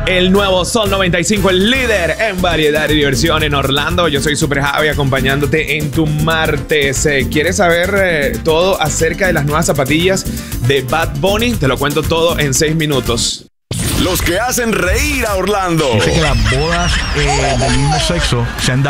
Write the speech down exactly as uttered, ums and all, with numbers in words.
El nuevo Sol noventa y cinco, el líder en variedad y diversión en Orlando. Yo soy Super Javi acompañándote en tu martes. Eh, ¿Quieres saber eh, todo acerca de las nuevas zapatillas de Bad Bunny? Te lo cuento todo en seis minutos. Los que hacen reír a Orlando. Dice que las bodas eh, del mismo sexo se han dado